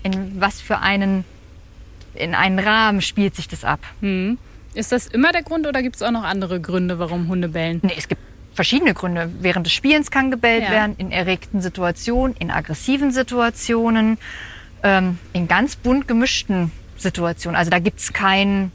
in einen Rahmen spielt sich das ab. Ist das immer der Grund oder gibt es auch noch andere Gründe, warum Hunde bellen? Nee, es gibt verschiedene Gründe. Während des Spielens kann gebellt werden, in erregten Situationen, in aggressiven Situationen, in ganz bunt gemischten Situationen. Also da gibt es kein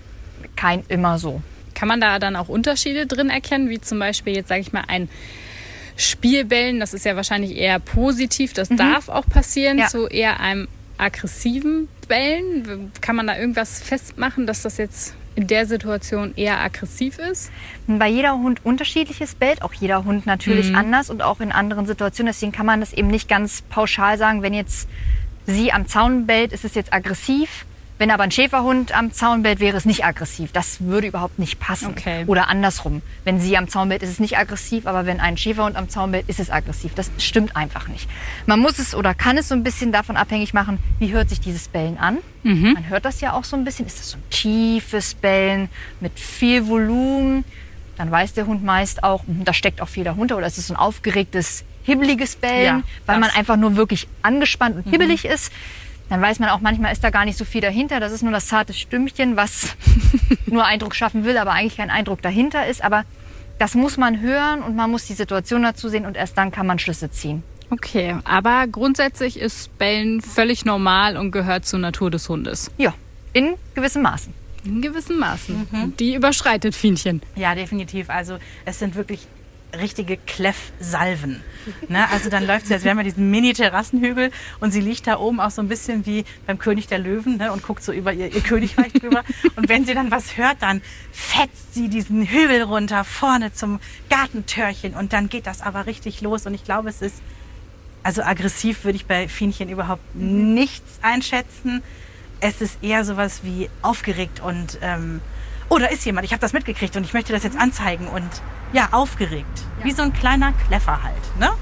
immer so. Kann man da dann auch Unterschiede drin erkennen, wie zum Beispiel jetzt, sage ich mal, ein Spielbellen, das ist ja wahrscheinlich eher positiv, das darf auch passieren, zu eher einem aggressiven Bellen? Kann man da irgendwas festmachen, dass das jetzt in der Situation eher aggressiv ist? Bei jeder Hund unterschiedliches bellt, auch jeder Hund natürlich anders und auch in anderen Situationen. Deswegen kann man das eben nicht ganz pauschal sagen, wenn jetzt sie am Zaun bellt, ist es jetzt aggressiv. Wenn aber ein Schäferhund am Zaun bellt, wäre es nicht aggressiv. Das würde überhaupt nicht passen. Okay. Oder andersrum. Wenn sie am Zaun bellt, ist es nicht aggressiv, aber wenn ein Schäferhund am Zaun bellt, ist es aggressiv. Das stimmt einfach nicht. Man muss es oder kann es so ein bisschen davon abhängig machen, wie hört sich dieses Bellen an. Man hört das ja auch so ein bisschen. Ist das so ein tiefes Bellen mit viel Volumen? Dann weiß der Hund meist auch, da steckt auch viel dahinter. Oder ist es so ein aufgeregtes, hibbeliges Bellen, weil man einfach nur wirklich angespannt und hibbelig ist. Dann weiß man auch, manchmal ist da gar nicht so viel dahinter. Das ist nur das zarte Stimmchen, was nur Eindruck schaffen will, aber eigentlich kein Eindruck dahinter ist. Aber das muss man hören und man muss die Situation dazu sehen und erst dann kann man Schlüsse ziehen. Okay, aber grundsätzlich ist Bellen völlig normal und gehört zur Natur des Hundes. Ja, in gewissem Maßen. In gewissen Maßen. Die überschreitet Fienchen. Ja, definitiv. Also es sind wirklich richtige Kleffsalven. Ne? Also dann läuft sie, als wären wir diesen Mini-Terrassenhügel und sie liegt da oben auch so ein bisschen wie beim König der Löwen, ne? Und guckt so über ihr Königreich drüber. Und wenn sie dann was hört, dann fetzt sie diesen Hügel runter vorne zum Gartentörchen und dann geht das aber richtig los. Und ich glaube, es ist, also aggressiv würde ich bei Fienchen überhaupt nichts einschätzen. Es ist eher sowas wie aufgeregt und oh, da ist jemand, ich habe das mitgekriegt und ich möchte das jetzt anzeigen und ja, aufgeregt. Ja. Wie so ein kleiner Kleffer halt, ne?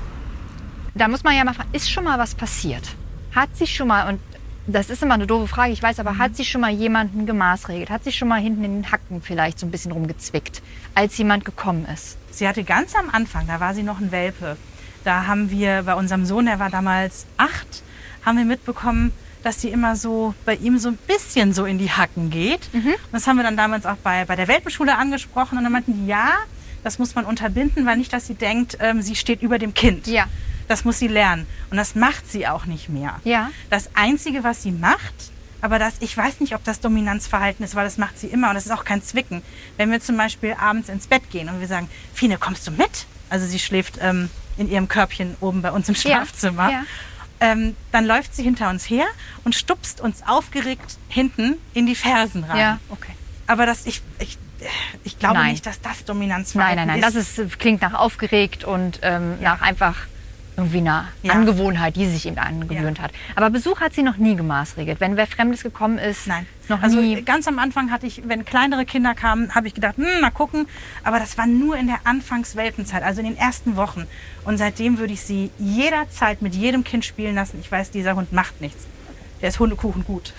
Da muss man ja mal fragen, ist schon mal was passiert? Hat sich schon mal, und das ist immer eine doofe Frage, ich weiß, aber hat sich schon mal jemanden gemaßregelt? Hat sich schon mal hinten in den Hacken vielleicht so ein bisschen rumgezwickt, als jemand gekommen ist? Sie hatte ganz am Anfang, da war sie noch ein Welpe, da haben wir bei unserem Sohn, der war damals 8, haben wir mitbekommen, dass sie immer so bei ihm so ein bisschen so in die Hacken geht. Und das haben wir dann damals auch bei der Welpenschule angesprochen. Und dann meinten die, ja, das muss man unterbinden, weil nicht, dass sie denkt, sie steht über dem Kind. Ja. Das muss sie lernen. Und das macht sie auch nicht mehr. Ja. Das Einzige, was sie macht, aber ich weiß nicht, ob das Dominanzverhalten ist, weil das macht sie immer. Und das ist auch kein Zwicken. Wenn wir zum Beispiel abends ins Bett gehen und wir sagen, Fine, kommst du mit? Also sie schläft in ihrem Körbchen oben bei uns im Schlafzimmer. Ja. Dann läuft sie hinter uns her und stupst uns aufgeregt hinten in die Fersen rein. Ja, okay. Aber ich glaube nicht, dass das Dominanzverhalten ist. Nein, das klingt nach aufgeregt und nach einfach irgendwie einer Angewohnheit, die sie sich eben angewöhnt hat. Aber Besuch hat sie noch nie gemaßregelt. Wenn wer Fremdes gekommen ist, nein. Noch also nie. Ganz am Anfang hatte ich, wenn kleinere Kinder kamen, habe ich gedacht, mal gucken. Aber das war nur in der Anfangswelpenzeit, also in den ersten Wochen. Und seitdem würde ich sie jederzeit mit jedem Kind spielen lassen. Ich weiß, dieser Hund macht nichts. Der ist Hundekuchen gut.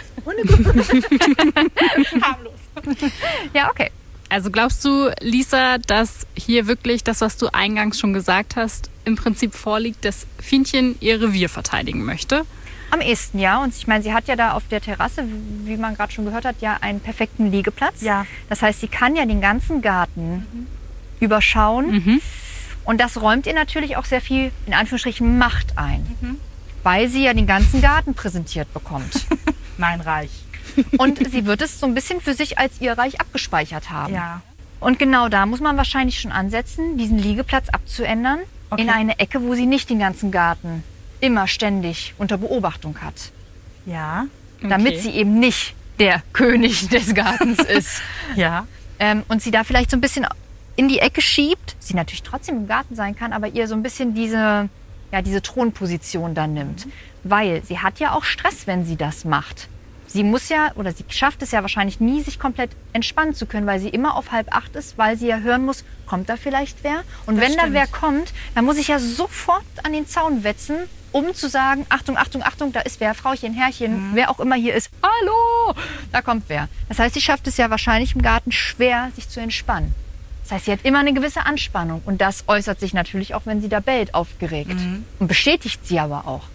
Harmlos. Ja, okay. Also glaubst du, Lisa, dass hier wirklich das, was du eingangs schon gesagt hast, im Prinzip vorliegt, dass Fienchen ihr Revier verteidigen möchte? Am ehesten, ja. Und ich meine, sie hat ja da auf der Terrasse, wie man gerade schon gehört hat, ja einen perfekten Liegeplatz. Ja. Das heißt, sie kann ja den ganzen Garten überschauen. Und das räumt ihr natürlich auch sehr viel, in Anführungsstrichen, Macht ein. Weil sie ja den ganzen Garten präsentiert bekommt. Mein Reich. Und sie wird es so ein bisschen für sich als ihr Reich abgespeichert haben. Ja. Und genau da muss man wahrscheinlich schon ansetzen, diesen Liegeplatz abzuändern in eine Ecke, wo sie nicht den ganzen Garten immer ständig unter Beobachtung hat. Ja. Damit sie eben nicht der König des Gartens ist. Ja. Und sie da vielleicht so ein bisschen in die Ecke schiebt, sie natürlich trotzdem im Garten sein kann, aber ihr so ein bisschen diese Thronposition dann nimmt. Weil sie hat ja auch Stress, wenn sie das macht. Sie muss ja, oder sie schafft es ja wahrscheinlich nie, sich komplett entspannen zu können, weil sie immer auf 7:30 ist, weil sie ja hören muss, kommt da vielleicht wer? Und Das wenn stimmt. da wer kommt, dann muss ich ja sofort an den Zaun wetzen, um zu sagen, Achtung, Achtung, Achtung, da ist wer, Frauchen, Herrchen, wer auch immer hier ist. Hallo, da kommt wer. Das heißt, sie schafft es ja wahrscheinlich im Garten schwer, sich zu entspannen. Das heißt, sie hat immer eine gewisse Anspannung. Und das äußert sich natürlich auch, wenn sie da bellt, aufgeregt. Und bestätigt sie aber auch.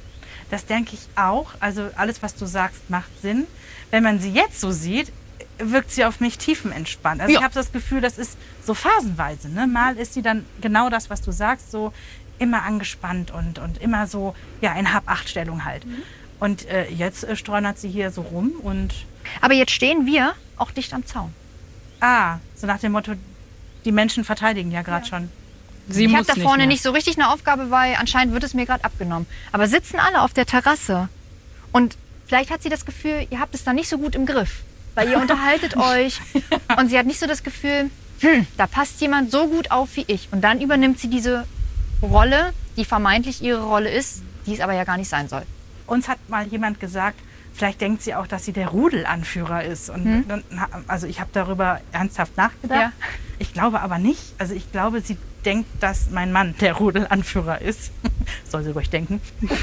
Das denke ich auch. Also alles, was du sagst, macht Sinn. Wenn man sie jetzt so sieht, wirkt sie auf mich tiefenentspannt. Also ich habe das Gefühl, das ist so phasenweise. Ne? Mal ist sie dann genau das, was du sagst, so immer angespannt und immer so in Hab-Acht-Stellung halt. Und jetzt streunert sie hier so rum und... Aber jetzt stehen wir auch dicht am Zaun. So nach dem Motto, die Menschen verteidigen ja gerade schon. Ich habe da vorne nicht so richtig eine Aufgabe, weil anscheinend wird es mir gerade abgenommen. Aber sitzen alle auf der Terrasse und vielleicht hat sie das Gefühl, ihr habt es da nicht so gut im Griff, weil ihr unterhaltet euch und sie hat nicht so das Gefühl, da passt jemand so gut auf wie ich. Und dann übernimmt sie diese Rolle, die vermeintlich ihre Rolle ist, die es aber ja gar nicht sein soll. Uns hat mal jemand gesagt, vielleicht denkt sie auch, dass sie der Rudelanführer ist. Und also ich habe darüber ernsthaft nachgedacht. Ja. Ich glaube aber nicht. Also ich glaube, sie denkt, dass mein Mann der Rudelanführer ist. Soll sie ruhig denken.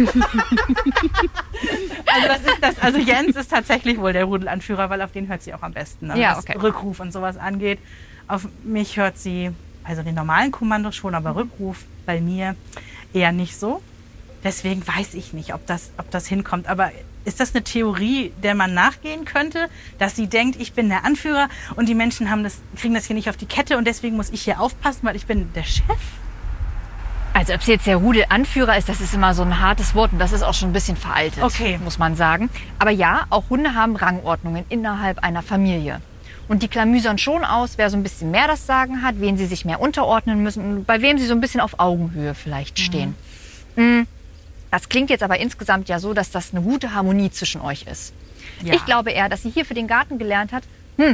Also Jens ist tatsächlich wohl der Rudelanführer, weil auf den hört sie auch am besten. Also was Rückruf und sowas angeht. Auf mich hört sie, also den normalen Kommandos schon, aber Rückruf bei mir eher nicht so. Deswegen weiß ich nicht, ob das hinkommt. Aber ist das eine Theorie, der man nachgehen könnte, dass sie denkt, ich bin der Anführer und die Menschen kriegen das hier nicht auf die Kette und deswegen muss ich hier aufpassen, weil ich bin der Chef? Also ob sie jetzt der Rudelanführer ist, das ist immer so ein hartes Wort und das ist auch schon ein bisschen veraltet, muss man sagen. Aber ja, auch Hunde haben Rangordnungen innerhalb einer Familie. Und die klamüsern schon aus, wer so ein bisschen mehr das Sagen hat, wen sie sich mehr unterordnen müssen und bei wem sie so ein bisschen auf Augenhöhe vielleicht stehen. Das klingt jetzt aber insgesamt ja so, dass das eine gute Harmonie zwischen euch ist. Ja. Ich glaube eher, dass sie hier für den Garten gelernt hat,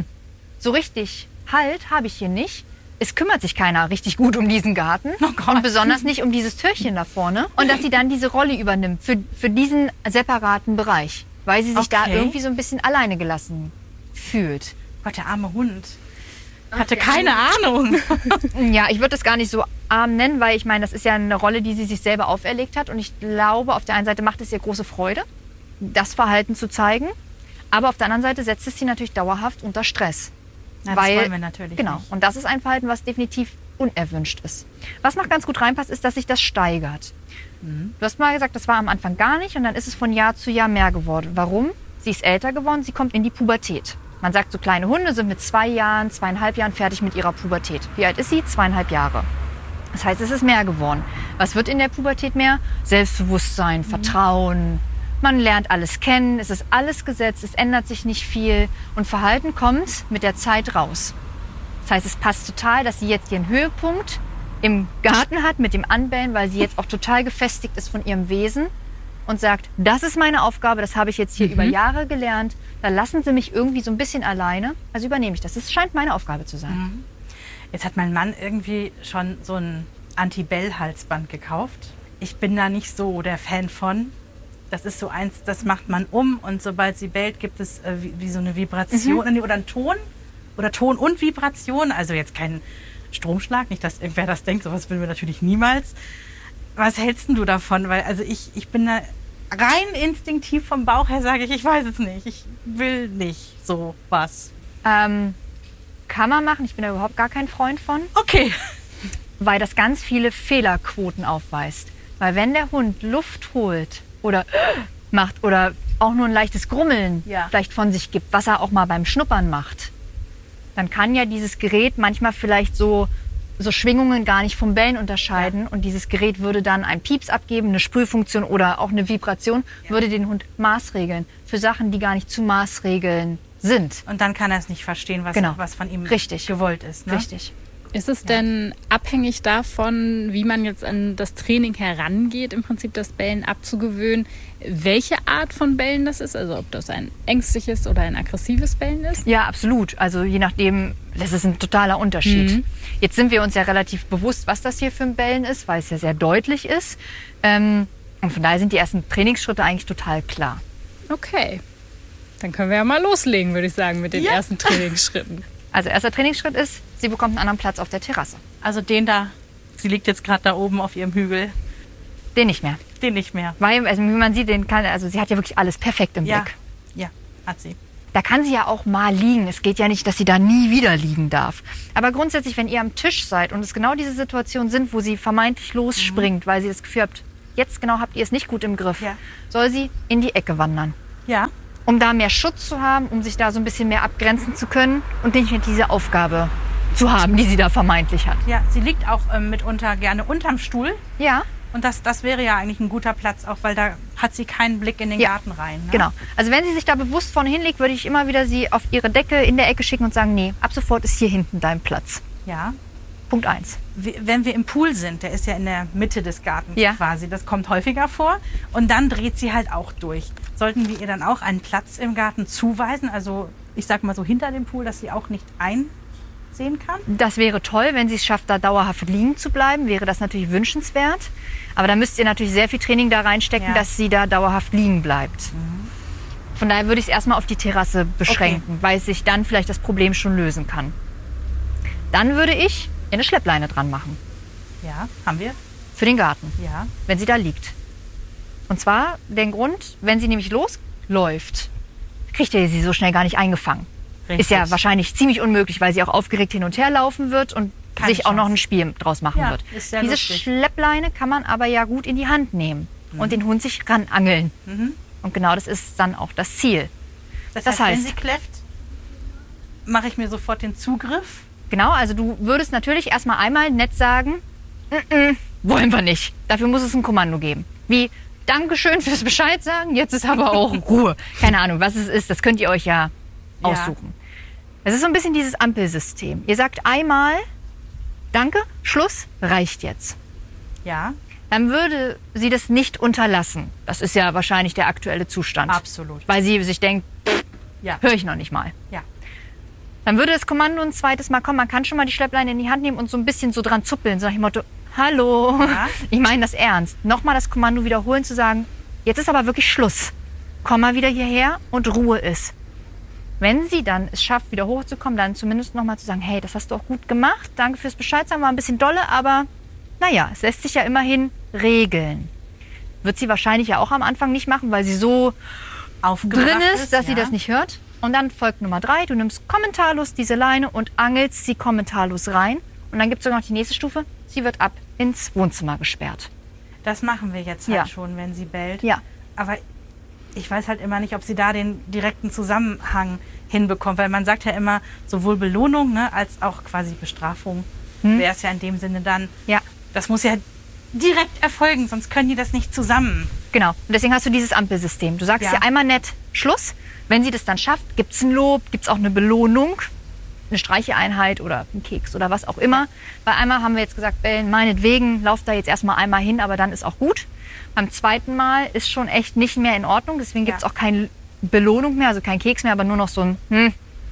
so richtig Halt habe ich hier nicht. Es kümmert sich keiner richtig gut um diesen Garten und besonders nicht um dieses Türchen da vorne. Und dass sie dann diese Rolle übernimmt für diesen separaten Bereich, weil sie sich da irgendwie so ein bisschen alleine gelassen fühlt. Gott, der arme Hund. Hatte keine Ahnung. Ja, ich würde das gar nicht so arm nennen, weil ich meine, das ist ja eine Rolle, die sie sich selber auferlegt hat. Und ich glaube, auf der einen Seite macht es ihr große Freude, das Verhalten zu zeigen. Aber auf der anderen Seite setzt es sie natürlich dauerhaft unter Stress. Ja, das wollen wir natürlich nicht. Und das ist ein Verhalten, was definitiv unerwünscht ist. Was noch ganz gut reinpasst, ist, dass sich das steigert. Du hast mal gesagt, das war am Anfang gar nicht und dann ist es von Jahr zu Jahr mehr geworden. Warum? Sie ist älter geworden, sie kommt in die Pubertät. Man sagt, so kleine Hunde sind mit 2 Jahren, 2,5 Jahren fertig mit ihrer Pubertät. Wie alt ist sie? 2,5 Jahre. Das heißt, es ist mehr geworden. Was wird in der Pubertät mehr? Selbstbewusstsein, Vertrauen. Man lernt alles kennen, es ist alles gesetzt, es ändert sich nicht viel. Und Verhalten kommt mit der Zeit raus. Das heißt, es passt total, dass sie jetzt ihren Höhepunkt im Garten hat mit dem Anbellen, weil sie jetzt auch total gefestigt ist von ihrem Wesen. Und sagt, das ist meine Aufgabe, das habe ich jetzt hier über Jahre gelernt. Da lassen Sie mich irgendwie so ein bisschen alleine. Also übernehme ich das. Das scheint meine Aufgabe zu sein. Jetzt hat mein Mann irgendwie schon so ein Anti-Bell-Halsband gekauft. Ich bin da nicht so der Fan von. Das ist so eins, das macht man um und sobald sie bellt, gibt es wie so eine Vibration oder ein Ton oder Ton und Vibration. Also jetzt kein Stromschlag, nicht, dass irgendwer das denkt, sowas will wir natürlich niemals. Was hältst du davon? Weil also ich bin da rein instinktiv vom Bauch her, sage ich weiß es nicht. Ich will nicht so was. Kann man machen. Ich bin da überhaupt gar kein Freund von. Okay. Weil das ganz viele Fehlerquoten aufweist. Weil wenn der Hund Luft holt oder macht oder auch nur ein leichtes Grummeln vielleicht von sich gibt, was er auch mal beim Schnuppern macht, dann kann ja dieses Gerät manchmal vielleicht so Schwingungen gar nicht vom Bellen unterscheiden. Und dieses Gerät würde dann einen Pieps abgeben, eine Sprühfunktion oder auch eine Vibration, würde den Hund maßregeln für Sachen, die gar nicht zu maßregeln sind. Und dann kann er es nicht verstehen, was von ihm gewollt ist. Ne? Richtig. Ist es denn abhängig davon, wie man jetzt an das Training herangeht, im Prinzip das Bellen abzugewöhnen, welche Art von Bellen das ist? Also ob das ein ängstliches oder ein aggressives Bellen ist? Ja, absolut. Also je nachdem, das ist ein totaler Unterschied. Jetzt sind wir uns ja relativ bewusst, was das hier für ein Bellen ist, weil es ja sehr deutlich ist. Und von daher sind die ersten Trainingsschritte eigentlich total klar. Okay, dann können wir ja mal loslegen, würde ich sagen, mit den ersten Trainingsschritten. Also erster Trainingsschritt ist, sie bekommt einen anderen Platz auf der Terrasse. Also den da, sie liegt jetzt gerade da oben auf ihrem Hügel. Den nicht mehr. Den nicht mehr. Weil, also wie man sieht, sie hat ja wirklich alles perfekt im Blick. Ja, hat sie. Da kann sie ja auch mal liegen. Es geht ja nicht, dass sie da nie wieder liegen darf. Aber grundsätzlich, wenn ihr am Tisch seid und es genau diese Situationen sind, wo sie vermeintlich losspringt, weil sie das Gefühl habt, jetzt genau habt ihr es nicht gut im Griff, Ja. soll sie in die Ecke wandern. Ja. Um da mehr Schutz zu haben, um sich da so ein bisschen mehr abgrenzen zu können und nicht mehr diese Aufgabe zu haben, die sie da vermeintlich hat. Ja, sie liegt auch mitunter gerne unterm Stuhl. Ja, Und das wäre ja eigentlich ein guter Platz, auch weil da hat sie keinen Blick in den Ja. Garten rein. Ne? genau. Also wenn sie sich da bewusst vorne hinlegt, würde ich immer wieder sie auf ihre Decke in der Ecke schicken und sagen, nee, ab sofort ist hier hinten dein Platz. Ja. Punkt 1. Wenn wir im Pool sind, der ist ja in der Mitte des Gartens Ja. quasi, das kommt häufiger vor. Und dann dreht sie halt auch durch. Sollten wir ihr dann auch einen Platz im Garten zuweisen? Also ich sag mal so hinter dem Pool, dass sie auch nicht einsehen kann? Das wäre toll, wenn sie es schafft, da dauerhaft liegen zu bleiben, wäre das natürlich wünschenswert. Aber da müsst ihr natürlich sehr viel Training da reinstecken, Ja. dass sie da dauerhaft liegen bleibt. Von daher würde ich es erstmal auf die Terrasse beschränken, weil sich dann vielleicht das Problem schon lösen kann. Dann würde ich eine Schleppleine dran machen Ja, haben wir? für den Garten, Ja. wenn sie da liegt. Und zwar den Grund, wenn sie nämlich losläuft, kriegt ihr sie so schnell gar nicht eingefangen. Richtig. Ist ja wahrscheinlich ziemlich unmöglich, weil sie auch aufgeregt hin und her laufen wird und Keine sich auch noch Chance. ein Spiel draus machen Ja, wird. ist sehr Diese lustig. Schleppleine kann man aber ja gut in die Hand nehmen und den Hund sich ranangeln. Und genau das ist dann auch das Ziel. Das Das heißt, wenn heißt- sie kläfft, mache ich mir sofort den Zugriff. Genau, also du würdest natürlich erstmal einmal nett sagen, wollen wir nicht. Dafür muss es ein Kommando geben. Wie, Dankeschön fürs Bescheid sagen, jetzt ist aber auch Ruhe. Keine Ahnung, was es ist, das könnt ihr euch ja aussuchen. Es ist so ein bisschen dieses Ampelsystem. Ihr sagt einmal, danke, Schluss, reicht jetzt. Ja, Dann würde sie das nicht unterlassen. Das ist ja wahrscheinlich der aktuelle Zustand. absolut. Weil sie sich denkt, Ja. höre ich noch nicht mal. Ja. Dann würde das Kommando ein zweites Mal kommen. Man kann schon mal die Schleppleine in die Hand nehmen und so ein bisschen so dran zuppeln. So nach dem Motto, hallo, Ja. ich meine das ernst. Nochmal das Kommando wiederholen, zu sagen, jetzt ist aber wirklich Schluss. Komm mal wieder hierher und Ruhe ist. Wenn sie dann es schafft, wieder hochzukommen, dann zumindest nochmal zu sagen, hey, das hast du auch gut gemacht. Danke fürs Bescheid sagen, war ein bisschen dolle, aber naja, es lässt sich ja immerhin regeln. Wird sie wahrscheinlich ja auch am Anfang nicht machen, weil sie so Aufgebracht drin ist, dass sie ja. das nicht hört. Und dann folgt Nummer 3, du nimmst kommentarlos diese Leine und angelst sie kommentarlos rein. Und dann gibt es sogar noch die nächste Stufe, sie wird ab ins Wohnzimmer gesperrt. Das machen wir jetzt halt Ja. schon, wenn sie bellt. Ja, Aber ich weiß halt immer nicht, ob sie da den direkten Zusammenhang hinbekommt. Weil man sagt ja immer, sowohl Belohnung, ne, als auch quasi Bestrafung wäre es ja in dem Sinne dann. ja, Das muss ja direkt erfolgen, sonst können die das nicht zusammen. genau. Und deswegen hast du dieses Ampelsystem. Du sagst Ja. ihr einmal nett Schluss. Wenn sie das dann schafft, gibt es ein Lob, gibt es auch eine Belohnung, eine Streicheeinheit oder einen Keks oder was auch immer. Bei einmal haben wir jetzt gesagt, bellen, meinetwegen, lauf da jetzt erstmal einmal hin, aber dann ist auch gut. Beim zweiten Mal ist schon echt nicht mehr in Ordnung, deswegen gibt es Ja. auch keine Belohnung mehr, also kein Keks mehr, aber nur noch so ein,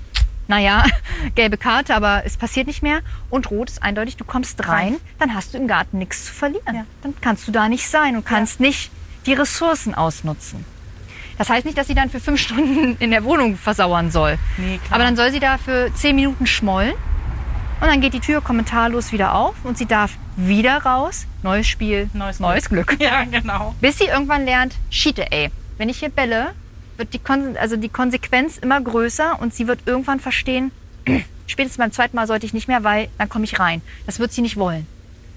naja, gelbe Karte, aber es passiert nicht mehr. Und rot ist eindeutig, du kommst rein, dann hast du im Garten nichts zu verlieren. Ja. Dann kannst du da nicht sein und kannst nicht die Ressourcen ausnutzen. Das heißt nicht, dass sie dann für 5 Stunden in der Wohnung versauern soll. Nee, klar. Aber dann soll sie da für 10 Minuten schmollen. Und dann geht die Tür kommentarlos wieder auf und sie darf wieder raus. Neues Spiel, neues Glück. Ja, genau. Bis sie irgendwann lernt, Schiete, ey. Wenn ich hier bälle, wird die Konsequenz immer größer und sie wird irgendwann verstehen, spätestens beim zweiten Mal sollte ich nicht mehr, weil dann komme ich rein. Das wird sie nicht wollen.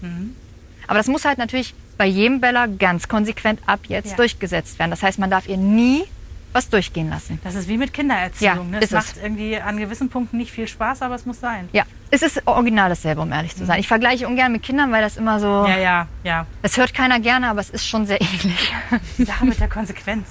Aber das muss halt natürlich bei jedem Beller ganz konsequent ab jetzt Ja. durchgesetzt werden. Das heißt, man darf ihr nie was durchgehen lassen. Das ist wie mit Kindererziehung. Ja, Ne? ist Es macht irgendwie an gewissen Punkten nicht viel Spaß, aber es muss sein. Ja, es ist original dasselbe, um ehrlich zu sein. Ich vergleiche ungern mit Kindern, weil das immer so, Ja. das hört keiner gerne, aber es ist schon sehr ähnlich. Die Sache mit der Konsequenz.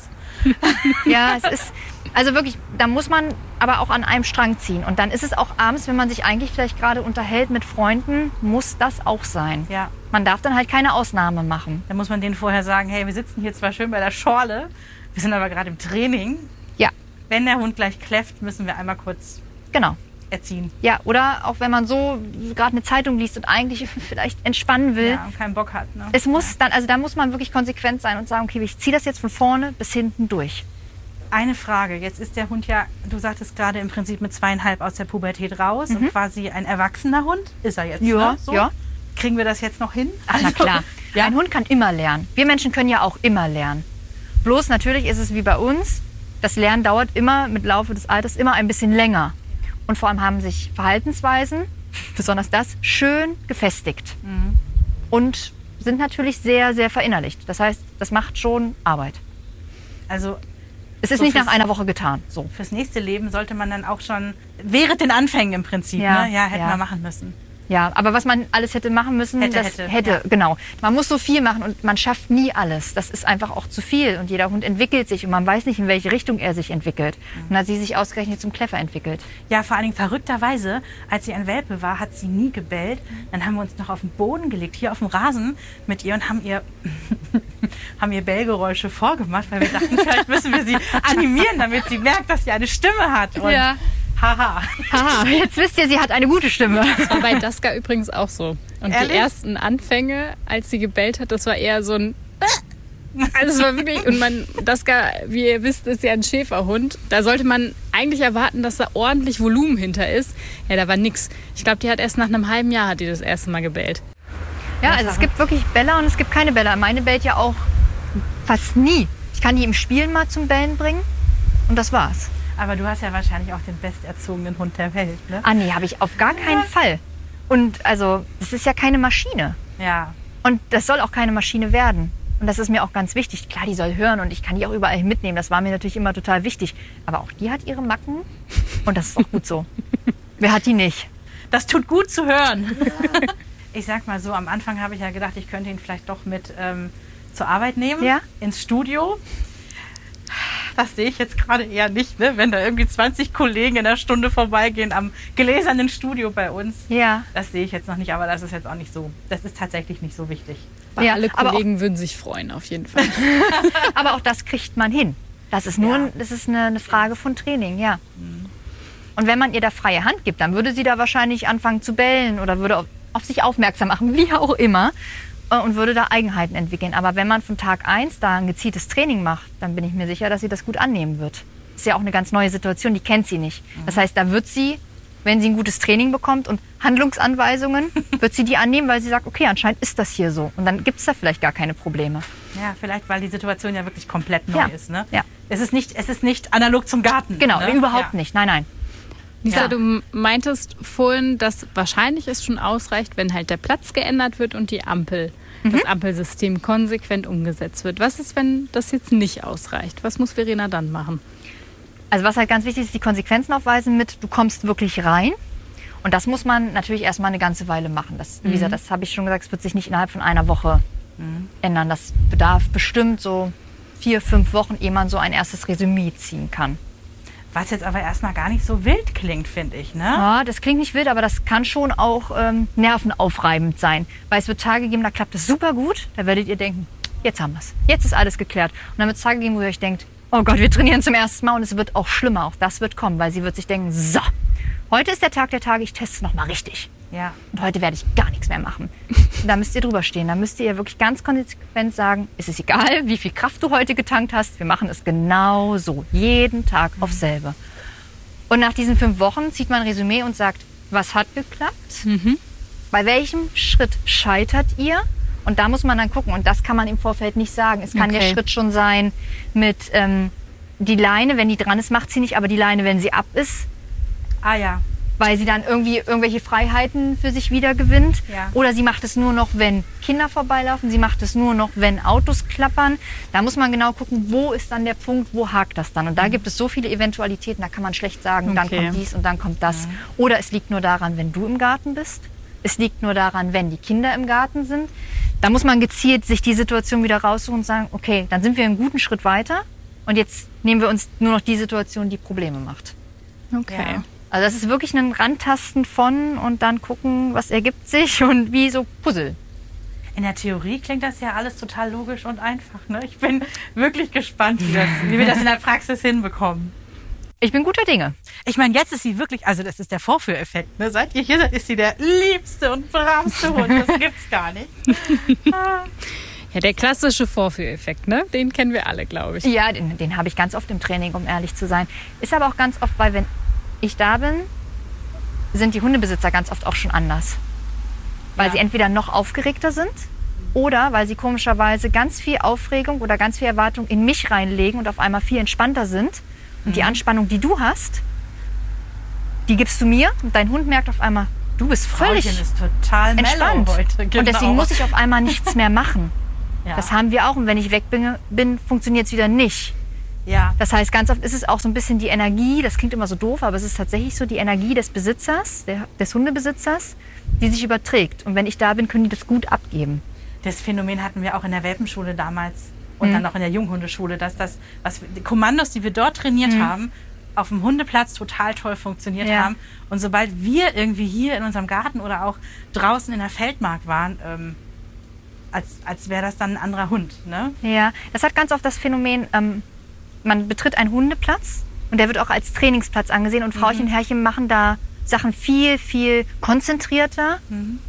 Ja, es ist, also wirklich, da muss man aber auch an einem Strang ziehen. Und dann ist es auch abends, wenn man sich eigentlich vielleicht gerade unterhält mit Freunden, muss das auch sein. Ja. Man darf dann halt keine Ausnahme machen. Da muss man denen vorher sagen, hey, wir sitzen hier zwar schön bei der Schorle, wir sind aber gerade im Training. Ja, Wenn der Hund gleich kläfft, müssen wir einmal kurz genau. erziehen. Ja, oder auch wenn man so gerade eine Zeitung liest und eigentlich vielleicht entspannen will. Ja, und keinen Bock hat. Ne? Es muss dann, also da muss man wirklich konsequent sein und sagen, okay, ich ziehe das jetzt von vorne bis hinten durch. Eine Frage, jetzt ist der Hund ja, du sagtest gerade im Prinzip mit 2,5 aus der Pubertät raus und quasi ein erwachsener Hund ist er jetzt. Ja, ne? So? ja. Kriegen wir das jetzt noch hin? Ach, na klar. Ja. Ein Hund kann immer lernen. Wir Menschen können ja auch immer lernen. Bloß natürlich ist es wie bei uns, das Lernen dauert immer mit Laufe des Alters immer ein bisschen länger. Und vor allem haben sich Verhaltensweisen, besonders das, schön gefestigt. Und sind natürlich sehr, sehr verinnerlicht. Das heißt, das macht schon Arbeit. Also es ist nicht nach einer Woche getan. So. Fürs nächste Leben sollte man dann auch schon, während den Anfängen im Prinzip, hätten wir machen müssen. Ja, aber was man alles hätte machen müssen, hätte, genau. Man muss so viel machen und man schafft nie alles. Das ist einfach auch zu viel und jeder Hund entwickelt sich und man weiß nicht, in welche Richtung er sich entwickelt. Und da hat sie sich ausgerechnet zum Kläffer entwickelt. Ja, vor allen Dingen verrückterweise, als sie ein Welpe war, hat sie nie gebellt. Dann haben wir uns noch auf den Boden gelegt, hier auf dem Rasen mit ihr und haben ihr Bellgeräusche vorgemacht, weil wir dachten, vielleicht müssen wir sie animieren, damit sie merkt, dass sie eine Stimme hat. Und Haha, jetzt wisst ihr, sie hat eine gute Stimme. Das war bei Daska übrigens auch so. Und Ehrlich? Die ersten Anfänge, als sie gebellt hat, das war eher so ein... Also es war wirklich... Und Daska, wie ihr wisst, ist ja ein Schäferhund. Da sollte man eigentlich erwarten, dass da ordentlich Volumen hinter ist. Ja, da war nix. Ich glaube, die hat erst nach einem halben Jahr hat die das erste Mal gebellt. Ja, also es gibt wirklich Bälle und es gibt keine Bälle. Meine bellt ja auch fast nie. Ich kann die im Spielen mal zum Bellen bringen und das war's. Aber du hast ja wahrscheinlich auch den besterzogenen Hund der Welt, ne? Ah nee, habe ich auf gar keinen Fall. Und also, das ist ja keine Maschine. Ja. Und das soll auch keine Maschine werden. Und das ist mir auch ganz wichtig. Klar, die soll hören und ich kann die auch überall mitnehmen. Das war mir natürlich immer total wichtig. Aber auch die hat ihre Macken und das ist auch gut so. Wer hat die nicht? Das tut gut zu hören. Ich sag mal so, am Anfang habe ich ja gedacht, ich könnte ihn vielleicht doch mit zur Arbeit nehmen, ins Studio. Das sehe ich jetzt gerade eher nicht, ne? Wenn da irgendwie 20 Kollegen in der Stunde vorbeigehen am gläsernen Studio bei uns. Ja. Das sehe ich jetzt noch nicht, aber das ist jetzt auch nicht so. Das ist tatsächlich nicht so wichtig. Alle Kollegen würden sich freuen, auf jeden Fall. Aber auch das kriegt man hin. Das ist nur das ist eine Frage von Training, ja. Und wenn man ihr da freie Hand gibt, dann würde sie da wahrscheinlich anfangen zu bellen oder würde auf sich aufmerksam machen, wie auch immer. Und würde da Eigenheiten entwickeln. Aber wenn man von Tag 1 da ein gezieltes Training macht, dann bin ich mir sicher, dass sie das gut annehmen wird. Das ist ja auch eine ganz neue Situation, die kennt sie nicht. Das heißt, da wird sie, wenn sie ein gutes Training bekommt und Handlungsanweisungen, wird sie die annehmen, weil sie sagt, okay, anscheinend ist das hier so. Und dann gibt es da vielleicht gar keine Probleme. Ja, vielleicht, weil die Situation ja wirklich komplett neu ist. Ne? Ja. Es ist nicht analog zum Garten. Genau, ne? Überhaupt nicht. Nein. Lisa, du meintest vorhin, dass wahrscheinlich es schon ausreicht, wenn halt der Platz geändert wird und das Ampelsystem konsequent umgesetzt wird. Was ist, wenn das jetzt nicht ausreicht? Was muss Verena dann machen? Also was halt ganz wichtig ist, die Konsequenzen aufweisen mit, du kommst wirklich rein. Und das muss man natürlich erstmal eine ganze Weile machen. Wie gesagt, das habe ich schon gesagt, es wird sich nicht innerhalb von einer Woche ändern. Das bedarf bestimmt so 4-5 Wochen, ehe man so ein erstes Resümee ziehen kann. Was jetzt aber erstmal gar nicht so wild klingt, finde ich, ne? Ja, das klingt nicht wild, aber das kann schon auch nervenaufreibend sein. Weil es wird Tage geben, da klappt es super gut. Da werdet ihr denken, jetzt haben wir es. Jetzt ist alles geklärt. Und dann wird es Tage geben, wo ihr euch denkt, oh Gott, wir trainieren zum ersten Mal und es wird auch schlimmer. Auch das wird kommen, weil sie wird sich denken, so, heute ist der Tag der Tage, ich teste es nochmal richtig. Ja. Und heute werde ich gar nichts mehr machen. Da müsst ihr drüber stehen. Da müsst ihr wirklich ganz konsequent sagen, es ist egal, wie viel Kraft du heute getankt hast. Wir machen es genau so. Jeden Tag aufs selbe. Und nach diesen 5 Wochen zieht man ein Resümee und sagt, was hat geklappt? Bei welchem Schritt scheitert ihr? Und da muss man dann gucken. Und das kann man im Vorfeld nicht sagen. Es kann der Schritt schon sein mit die Leine, wenn die dran ist, macht sie nicht. Aber die Leine, wenn sie ab ist. Ah ja. Weil sie dann irgendwelche Freiheiten für sich wieder gewinnt. Ja. Oder sie macht es nur noch, wenn Kinder vorbeilaufen. Sie macht es nur noch, wenn Autos klappern. Da muss man genau gucken, wo ist dann der Punkt, wo hakt das dann. Und da gibt es so viele Eventualitäten, da kann man schlecht sagen, dann kommt dies und dann kommt das. Oder es liegt nur daran, wenn du im Garten bist. Es liegt nur daran, wenn die Kinder im Garten sind. Da muss man gezielt sich die Situation wieder raussuchen und sagen, okay, dann sind wir einen guten Schritt weiter. Und jetzt nehmen wir uns nur noch die Situation, die Probleme macht. Okay. Ja. Also das ist wirklich ein Rantasten von und dann gucken, was ergibt sich und wie so Puzzle. In der Theorie klingt das ja alles total logisch und einfach. Ne? Ich bin wirklich gespannt, wie wir das in der Praxis hinbekommen. Ich bin guter Dinge. Ich meine, jetzt ist sie wirklich, also das ist der Vorführeffekt. Ne? Seit ihr hier seid, ist sie der liebste und bravste Hund. Das gibt's gar nicht. Ja, der klassische Vorführeffekt, ne? Den kennen wir alle, glaube ich. Ja, den habe ich ganz oft im Training, um ehrlich zu sein. Ist aber auch ganz oft, weil wenn ich da bin, sind die Hundebesitzer ganz oft auch schon anders. Weil sie entweder noch aufgeregter sind oder weil sie komischerweise ganz viel Aufregung oder ganz viel Erwartung in mich reinlegen und auf einmal viel entspannter sind. Und die Anspannung, die du hast, die gibst du mir und dein Hund merkt auf einmal, du bist völlig Frauchen ist total entspannt. mellow heute. Genau. Und deswegen muss ich auf einmal nichts mehr machen. Ja. Das haben wir auch. Und wenn ich weg bin funktioniert es wieder nicht. Ja. Das heißt, ganz oft ist es auch so ein bisschen die Energie, das klingt immer so doof, aber es ist tatsächlich so die Energie des Besitzers, des Hundebesitzers, die sich überträgt. Und wenn ich da bin, können die das gut abgeben. Das Phänomen hatten wir auch in der Welpenschule damals und dann auch in der Junghundeschule, dass die Kommandos, die wir dort trainiert haben, auf dem Hundeplatz total toll funktioniert haben. Und sobald wir irgendwie hier in unserem Garten oder auch draußen in der Feldmark waren, als wäre das dann ein anderer Hund. Ne? Ja, das hat ganz oft das Phänomen, man betritt einen Hundeplatz und der wird auch als Trainingsplatz angesehen und Frauchen und Herrchen machen da Sachen viel, viel konzentrierter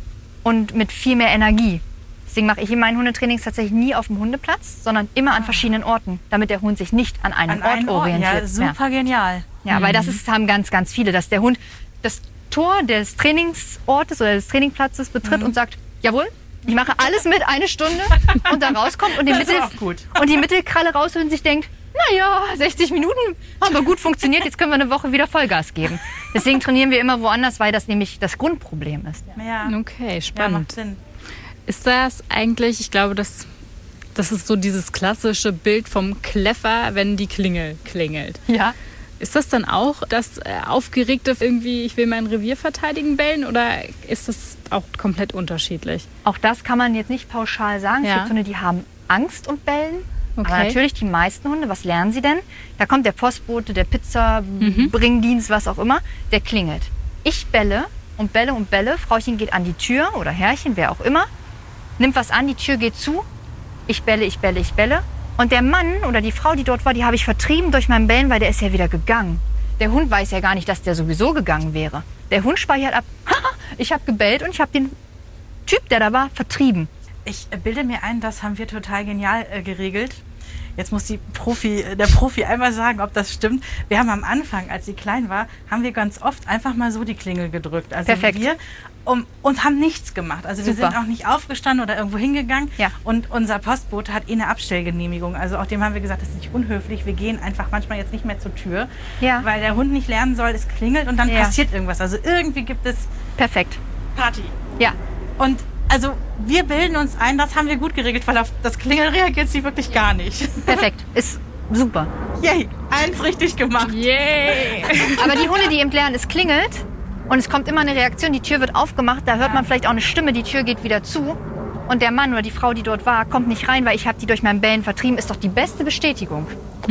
und mit viel mehr Energie. Deswegen mache ich in meinen Hundetrainings tatsächlich nie auf dem Hundeplatz, sondern immer an verschiedenen Orten, damit der Hund sich nicht an einem Ort orientiert. Ja, super genial. Ja, weil das haben ganz, ganz viele, dass der Hund das Tor des Trainingsortes oder des Trainingplatzes betritt und sagt, jawohl, ich mache alles mit, 1 Stunde und da rauskommt und die Mittelkralle rausholt und sich denkt, naja, 60 Minuten haben wir gut funktioniert, jetzt können wir eine Woche wieder Vollgas geben. Deswegen trainieren wir immer woanders, weil das nämlich das Grundproblem ist. Ja. Okay, Ja, spannend. macht Sinn. Ist das eigentlich, ich glaube, das ist so dieses klassische Bild vom Kleffer, wenn die Klingel klingelt. Ja. Ist das dann auch das aufgeregte irgendwie, ich will mein Revier verteidigen bellen oder ist das auch komplett unterschiedlich? Auch das kann man jetzt nicht pauschal sagen. Es Ja. gibt Hunde, die haben Angst und bellen. Okay. Aber natürlich die meisten Hunde, was lernen sie denn? Da kommt der Postbote, der Pizza-Bringdienst, was auch immer, der klingelt. Ich belle und belle und belle. Frauchen geht an die Tür oder Herrchen, wer auch immer, nimmt was an, die Tür geht zu. Ich belle, ich belle, ich belle. Und der Mann oder die Frau, die dort war, die habe ich vertrieben durch mein Bellen, weil der ist ja wieder gegangen. Der Hund weiß ja gar nicht, dass der sowieso gegangen wäre. Der Hund speichert ab, ich habe gebellt und ich habe den Typ, der da war, vertrieben. Ich bilde mir ein, das haben wir total genial geregelt. Jetzt muss der Profi einmal sagen, ob das stimmt. Wir haben am Anfang, als sie klein war, haben wir ganz oft einfach mal so die Klingel gedrückt. Also Perfekt. Und haben nichts gemacht. Also wir Super. sind auch nicht aufgestanden oder irgendwo hingegangen. Ja. Und unser Postbote hat eine Abstellgenehmigung. Also auch dem haben wir gesagt, das ist nicht unhöflich. Wir gehen einfach manchmal jetzt nicht mehr zur Tür, Ja. weil der Hund nicht lernen soll, es klingelt und dann Ja. passiert irgendwas. Also irgendwie gibt es Perfekt. Party. Ja. Und also wir bilden uns ein, das haben wir gut geregelt, weil auf das Klingeln reagiert sie wirklich gar nicht. Perfekt. Ist super. Yay, 1 richtig gemacht. Yay! Aber die Hunde, die eben lernen, es klingelt und es kommt immer eine Reaktion, die Tür wird aufgemacht, da hört man vielleicht auch eine Stimme, die Tür geht wieder zu und der Mann oder die Frau, die dort war, kommt nicht rein, weil ich habe die durch mein Bellen vertrieben, ist doch die beste Bestätigung.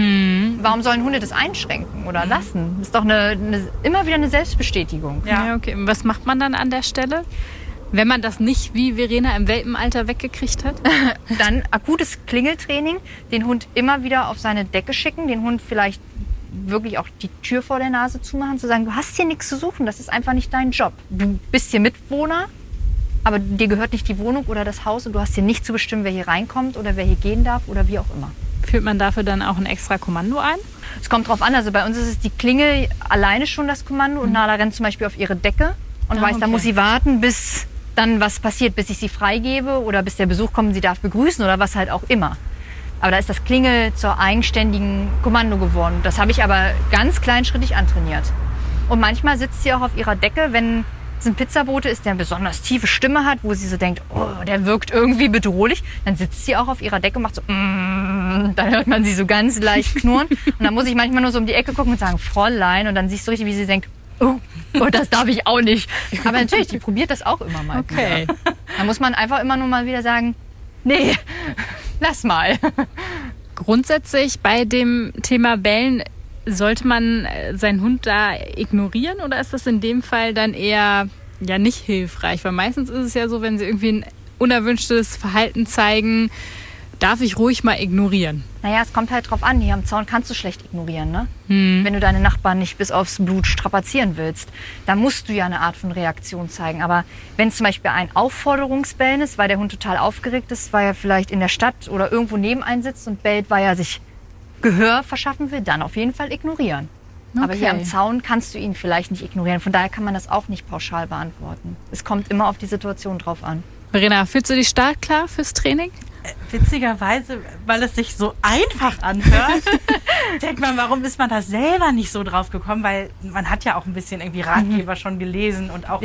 Warum sollen Hunde das einschränken oder lassen? Das ist doch immer wieder eine Selbstbestätigung. Ja, okay. Und was macht man dann an der Stelle? Wenn man das nicht wie Verena im Welpenalter weggekriegt hat? Dann akutes Klingeltraining, den Hund immer wieder auf seine Decke schicken, den Hund vielleicht wirklich auch die Tür vor der Nase zumachen, zu sagen, du hast hier nichts zu suchen, das ist einfach nicht dein Job. Du bist hier Mitwohner, aber dir gehört nicht die Wohnung oder das Haus und du hast hier nicht zu bestimmen, wer hier reinkommt oder wer hier gehen darf oder wie auch immer. Führt man dafür dann auch ein extra Kommando ein? Es kommt drauf an, also bei uns ist es die Klingel alleine schon das Kommando und Nala rennt zum Beispiel auf ihre Decke und weiß, da okay. muss sie warten, bis dann was passiert, bis ich sie freigebe oder bis der Besuch kommt und sie darf begrüßen oder was halt auch immer. Aber da ist das Klingel zur eigenständigen Kommando geworden. Das habe ich aber ganz kleinschrittig antrainiert. Und manchmal sitzt sie auch auf ihrer Decke, wenn es ein Pizzabote ist, der eine besonders tiefe Stimme hat, wo sie so denkt, oh, der wirkt irgendwie bedrohlich, dann sitzt sie auch auf ihrer Decke und macht so, dann hört man sie so ganz leicht knurren. Und dann muss ich manchmal nur so um die Ecke gucken und sagen, Fräulein. Und dann siehst du richtig, wie sie denkt, oh, das darf ich auch nicht. Aber natürlich, die probiert das auch immer mal Okay. wieder. Da muss man einfach immer nur mal wieder sagen, nee, lass mal. Grundsätzlich bei dem Thema Bellen, sollte man seinen Hund da ignorieren oder ist das in dem Fall dann eher ja nicht hilfreich? Weil meistens ist es ja so, wenn sie irgendwie ein unerwünschtes Verhalten zeigen, darf ich ruhig mal ignorieren. Naja, es kommt halt drauf an. Hier am Zaun kannst du schlecht ignorieren, ne? Wenn du deine Nachbarn nicht bis aufs Blut strapazieren willst, dann musst du ja eine Art von Reaktion zeigen. Aber wenn es zum Beispiel ein Aufforderungsbellen ist, weil der Hund total aufgeregt ist, weil er vielleicht in der Stadt oder irgendwo neben einen sitzt und bellt, weil er sich Gehör verschaffen will, dann auf jeden Fall ignorieren. Aber hier am Zaun kannst du ihn vielleicht nicht ignorieren. Von daher kann man das auch nicht pauschal beantworten. Es kommt immer auf die Situation drauf an. Verena, fühlst du dich startklar fürs Training? Witzigerweise, weil es sich so einfach anhört, denkt man, warum ist man da selber nicht so drauf gekommen? Weil man hat ja auch ein bisschen irgendwie Ratgeber schon gelesen und auch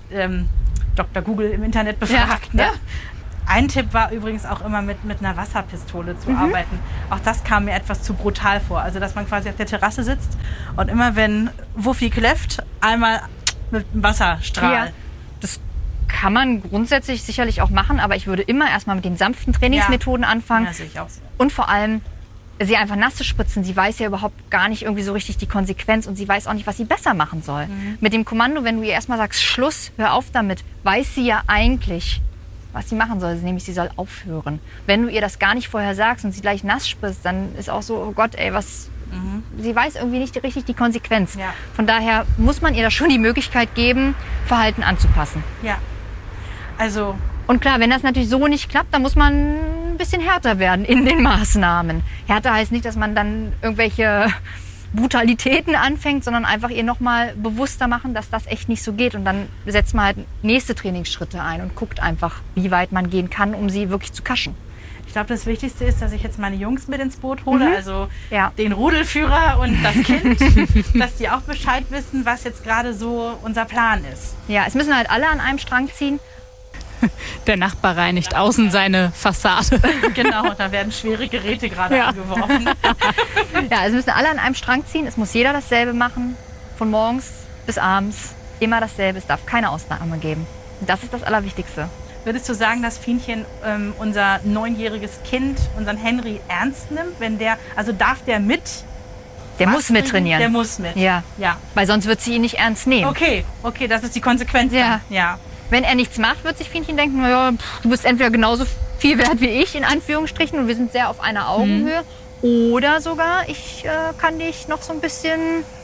Dr. Google im Internet befragt. Ne? Ja. Ein Tipp war übrigens auch immer mit einer Wasserpistole zu arbeiten. Auch das kam mir etwas zu brutal vor. Also, dass man quasi auf der Terrasse sitzt und immer wenn Wuffi kläfft, einmal mit einem Wasserstrahl. Ja. Das kann man grundsätzlich sicherlich auch machen, aber ich würde immer erstmal mit den sanften Trainingsmethoden anfangen. Ja, sehe ich auch so. Und vor allem sie einfach nass zu spritzen. Sie weiß ja überhaupt gar nicht irgendwie so richtig die Konsequenz und sie weiß auch nicht, was sie besser machen soll. Mit dem Kommando, wenn du ihr erstmal sagst, Schluss, hör auf damit, weiß sie ja eigentlich, was sie machen soll, nämlich sie soll aufhören. Wenn du ihr das gar nicht vorher sagst und sie gleich nass spritzt, dann ist auch so, oh Gott, ey, was... Sie weiß irgendwie nicht richtig die Konsequenz. Ja. Von daher muss man ihr da schon die Möglichkeit geben, Verhalten anzupassen. Ja, also... Und klar, wenn das natürlich so nicht klappt, dann muss man ein bisschen härter werden in den Maßnahmen. Härter heißt nicht, dass man dann irgendwelche Brutalitäten anfängt, sondern einfach ihr nochmal bewusster machen, dass das echt nicht so geht. Und dann setzt man halt nächste Trainingsschritte ein und guckt einfach, wie weit man gehen kann, um sie wirklich zu kaschen. Ich glaube, das Wichtigste ist, dass ich jetzt meine Jungs mit ins Boot hole, also Ja. den Rudelführer und das Kind, dass die auch Bescheid wissen, was jetzt gerade so unser Plan ist. Ja, es müssen halt alle an einem Strang ziehen. Der Nachbar reinigt außen seine Fassade. Genau, da werden schwere Geräte gerade angeworfen. Ja, es müssen alle an einem Strang ziehen. Es muss jeder dasselbe machen. Von morgens bis abends. Immer dasselbe. Es darf keine Ausnahme geben. Und das ist das Allerwichtigste. Würdest du sagen, dass Fienchen unser 9-jähriges Kind, unseren Henry, ernst nimmt? Wenn also darf der mit? Der muss mittrainieren. Der muss mit. Ja. Ja. Weil sonst wird sie ihn nicht ernst nehmen. Okay, das ist die Konsequenz. Ja. Dann. Ja. Wenn er nichts macht, wird sich Fienchen denken, naja, du bist entweder genauso viel wert wie ich, in Anführungsstrichen, und wir sind sehr auf einer Augenhöhe. Oder sogar, ich kann dich noch so ein bisschen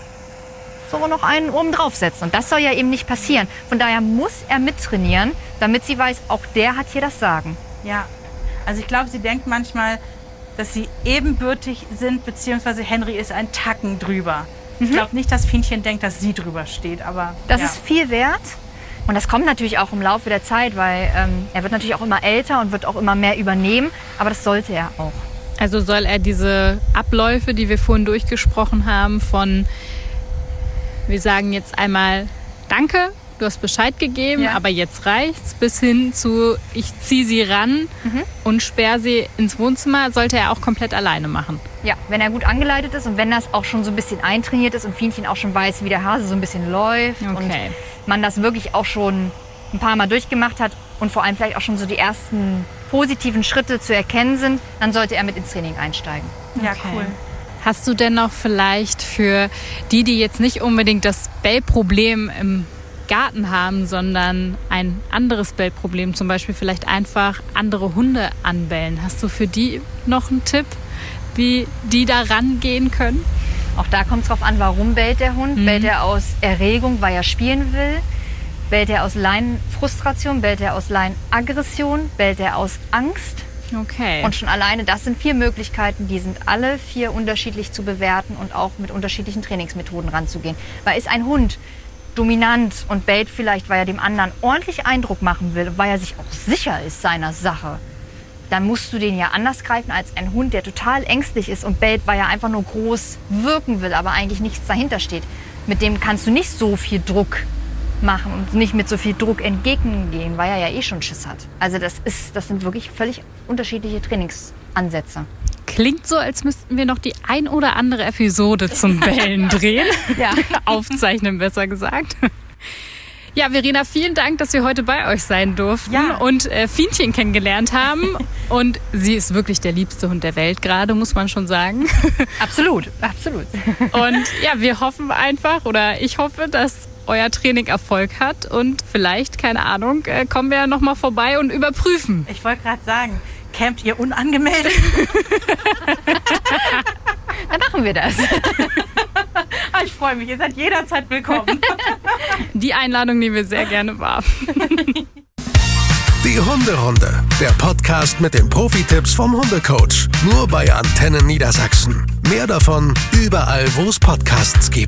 so noch einen oben draufsetzen. Und das soll ja eben nicht passieren. Von daher muss er mittrainieren, damit sie weiß, auch der hat hier das Sagen. Ja, also ich glaube, sie denkt manchmal, dass sie ebenbürtig sind, beziehungsweise Henry ist ein Tacken drüber. Ich glaube nicht, dass Fienchen denkt, dass sie drüber steht, aber Das ist viel wert. Und das kommt natürlich auch im Laufe der Zeit, weil er wird natürlich auch immer älter und wird auch immer mehr übernehmen. Aber das sollte er auch. Also soll er diese Abläufe, die wir vorhin durchgesprochen haben, von, wir sagen jetzt einmal Danke, du hast Bescheid gegeben, aber jetzt reicht's, bis hin zu, ich ziehe sie ran und sperre sie ins Wohnzimmer, sollte er auch komplett alleine machen. Ja, wenn er gut angeleitet ist und wenn das auch schon so ein bisschen eintrainiert ist und Fienchen auch schon weiß, wie der Hase so ein bisschen läuft und man das wirklich auch schon ein paar Mal durchgemacht hat und vor allem vielleicht auch schon so die ersten positiven Schritte zu erkennen sind, dann sollte er mit ins Training einsteigen. Ja, cool. Hast du denn noch vielleicht für die jetzt nicht unbedingt das Bellproblem im Garten haben, sondern ein anderes Bellproblem, zum Beispiel vielleicht einfach andere Hunde anbellen, hast du für die noch einen Tipp, wie die da rangehen können? Auch da kommt es drauf an, warum bellt der Hund. Bellt er aus Erregung, weil er spielen will? Bellt er aus Leinenfrustration? Bellt er aus Leinenaggression? Bellt er aus Angst? Okay. Und schon alleine, das sind 4 Möglichkeiten, die sind alle 4 unterschiedlich zu bewerten und auch mit unterschiedlichen Trainingsmethoden ranzugehen. Weil ist ein Hund dominant und bellt vielleicht, weil er dem anderen ordentlich Eindruck machen will, weil er sich auch sicher ist seiner Sache, dann musst du den ja anders greifen als ein Hund, der total ängstlich ist und bellt, weil er einfach nur groß wirken will, aber eigentlich nichts dahinter steht. Mit dem kannst du nicht so viel Druck machen und nicht mit so viel Druck entgegengehen, weil er ja eh schon Schiss hat. Also das sind wirklich völlig unterschiedliche Trainingsansätze. Klingt so, als müssten wir noch die ein oder andere Episode zum Bellen drehen. Ja. Aufzeichnen, besser gesagt. Ja, Verena, vielen Dank, dass wir heute bei euch sein durften und Fienchen kennengelernt haben. Und sie ist wirklich der liebste Hund der Welt gerade, muss man schon sagen. Absolut, absolut. Und ja, wir hoffen einfach, oder ich hoffe, dass euer Training Erfolg hat. Und vielleicht, keine Ahnung, kommen wir noch mal vorbei und überprüfen. Ich wollte gerade sagen, campt ihr unangemeldet? Dann machen wir das. Ich freue mich, ihr seid jederzeit willkommen. Die Einladung nehmen wir sehr gerne wahr. Die Hunderunde, der Podcast mit den Profi-Tipps vom Hundecoach. Nur bei Antennen Niedersachsen. Mehr davon überall, wo es Podcasts gibt.